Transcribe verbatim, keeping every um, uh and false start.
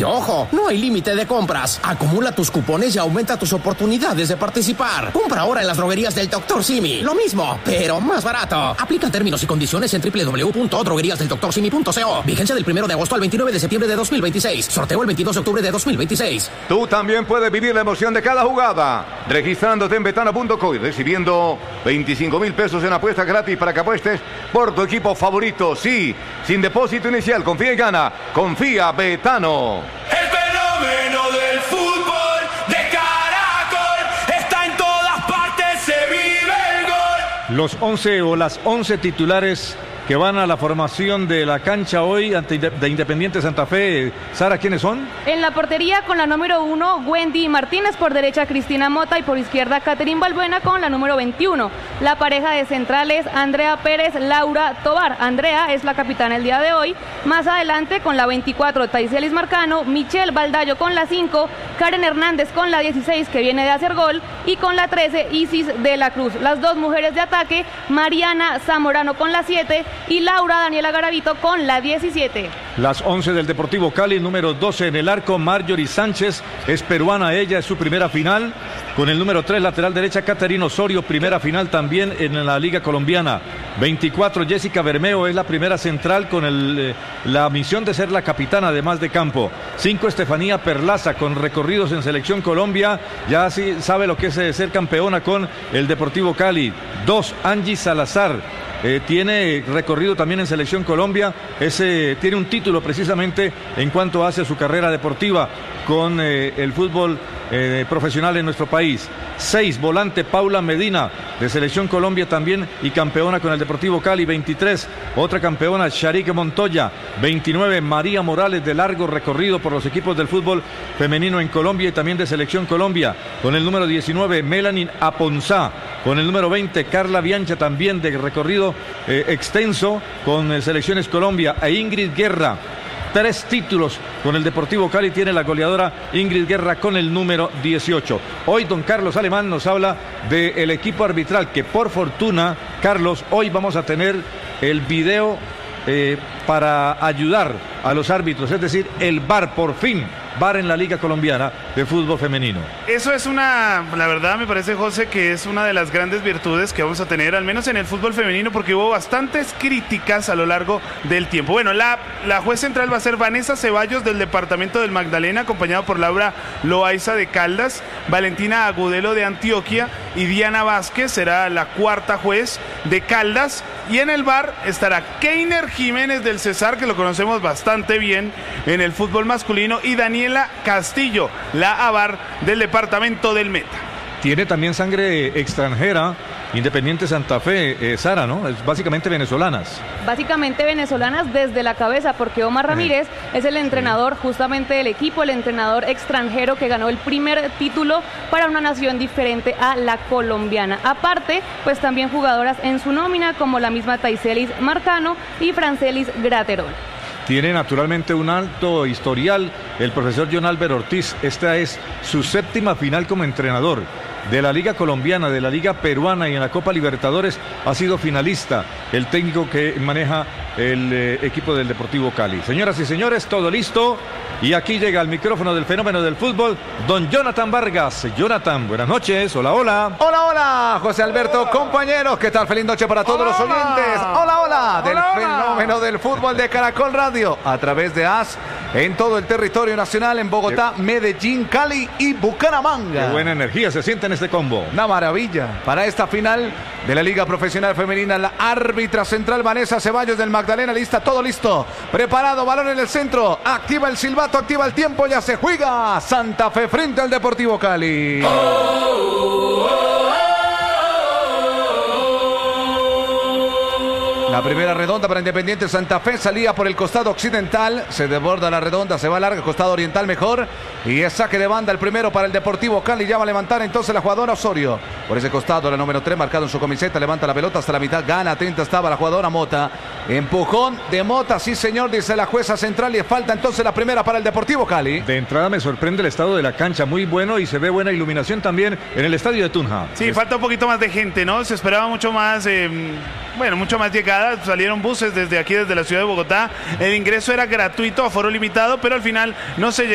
ojo, no hay límite de compras. Acumula tus cupones y aumenta tus oportunidades de participar. Compra ahora en las droguerías del doctor Simi. Lo mismo, pero más barato. Aplican términos y condiciones en doble u doble u doble u punto droguerías del doctor simi punto co. Vigencia del primero de agosto al veintinueve de septiembre de dos mil veintiséis. Sorteo el veintidós de octubre de dos mil veintiséis. Tú también puedes vivir la emoción de cada jugada, registrándote en betano punto co y recibiendo veinticinco mil pesos en apuestas gratis para que apuestes por tu equipo favorito. Sí, sin depósito inicial. Confía y gana. Confía Betano. El fenómeno del fútbol de Caracol está en todas partes, se vive el gol. Los once o las once titulares que van a la formación de la cancha hoy ante de Independiente Santa Fe. Sara, ¿quiénes son? En la portería con la número uno, Wendy Martínez, por derecha Cristina Mota y por izquierda Catherine Balbuena con la número veintiuno. La pareja de centrales, Andrea Pérez, Laura Tobar. Andrea es la capitana el día de hoy. Más adelante con la veinticuatro, Taiselis Marcano, Michelle Baldayo con la cinco, Karen Hernández con la dieciséis, que viene de hacer gol, y con la trece, Isis de la Cruz. Las dos mujeres de ataque, Mariana Zamorano con la siete y Laura Daniela Garavito con la diecisiete. Las once del Deportivo Cali, número doce en el arco, Marjorie Sánchez, es peruana, ella es su primera final. Con el número tres, lateral derecha, Caterina Osorio, primera final también en la Liga Colombiana. veinticuatro, Jessica Bermeo, es la primera central con el, eh, la misión de ser la capitana además de campo. cinco, Estefanía Perlaza, con recorridos en Selección Colombia, ya sí sabe lo que es eh, ser campeona con el Deportivo Cali. dos, Angie Salazar. Eh, tiene recorrido también en Selección Colombia, ese, tiene un título precisamente en cuanto hace su carrera deportiva con eh, el fútbol eh, profesional en nuestro país. seis, volante Paula Medina, de Selección Colombia también y campeona con el Deportivo Cali. veintitrés, otra campeona, Sharik Montoya. veintinueve, María Morales, de largo recorrido por los equipos del fútbol femenino en Colombia y también de Selección Colombia. Con el número diecinueve, Melanie Aponzá. Con el número veinte, Carla Biancha, también de recorrido eh, extenso con eh, Selecciones Colombia. E Ingrid Guerra, tres títulos con el Deportivo Cali, tiene la goleadora Ingrid Guerra con el número dieciocho. Hoy don Carlos Alemán nos habla del equipo arbitral, que por fortuna, Carlos, hoy vamos a tener el video eh, para ayudar a los árbitros, es decir, el V A R, por fin. V A R en la Liga Colombiana de Fútbol Femenino. Eso es una, la verdad me parece, José, que es una de las grandes virtudes que vamos a tener, al menos en el fútbol femenino, porque hubo bastantes críticas a lo largo del tiempo. Bueno, la, la juez central va a ser Vanessa Ceballos, del departamento del Magdalena, acompañado por Laura Loaiza de Caldas, Valentina Agudelo de Antioquia y Diana Vázquez será la cuarta juez de Caldas. Y en el V A R estará Keiner Jiménez del Cesar, que lo conocemos bastante bien en el fútbol masculino, y Daniela Castillo, la A V A R del departamento del Meta. Tiene también sangre extranjera, Independiente Santa Fe, eh, Sara, ¿no? Es básicamente venezolanas. Básicamente venezolanas desde la cabeza, porque Omar Ramírez eh. es el entrenador justamente del equipo, el entrenador extranjero que ganó el primer título para una nación diferente a la colombiana. Aparte, pues también jugadoras en su nómina, como la misma Taiselis Marcano y Francelis Graterol. Tiene naturalmente un alto historial el profesor John Álvaro Ortiz. Esta es su séptima final como entrenador de la Liga Colombiana, de la Liga Peruana y en la Copa Libertadores. Ha sido finalista el técnico que maneja el eh, equipo del Deportivo Cali. Señoras y señores, todo listo. Y aquí llega al micrófono del fenómeno del fútbol, don Jonathan Vargas. Jonathan, buenas noches. Hola, hola. Hola, hola, José Alberto, compañeros. ¿Qué tal? Feliz noche para todos Hola, los oyentes. Hola, hola, del hola, hola. fenómeno del fútbol de Caracol Radio, a través de A S, en todo el territorio nacional, en Bogotá, Qué... Medellín, Cali y Bucaramanga. Qué buena energía se siente en este combo. Una maravilla. Para esta final de la Liga Profesional Femenina, la árbitra central Vanessa Ceballos del Magdalena, lista, todo listo, preparado, balón en el centro, activa el silbato, activa el tiempo, ya se juega Santa Fe frente al Deportivo Cali. Oh, oh, oh. La primera redonda para Independiente Santa Fe, salía por el costado occidental, se desborda la redonda, se va larga, costado oriental mejor, y es saque de banda el primero para el Deportivo Cali. Ya va a levantar entonces la jugadora Osorio por ese costado, la número tres marcado en su camiseta, levanta la pelota hasta la mitad, gana, atenta estaba la jugadora Mota, empujón de Mota, sí señor, dice la jueza central, y falta entonces la primera para el Deportivo Cali. De entrada me sorprende el estado de la cancha, muy bueno, y se ve buena iluminación también en el estadio de Tunja. Sí, es... falta un poquito más de gente, ¿no? Se esperaba mucho más, eh, bueno, mucho más llegada. Salieron buses desde aquí, desde la ciudad de Bogotá. El ingreso era gratuito, aforo limitado, pero al final no se llegó.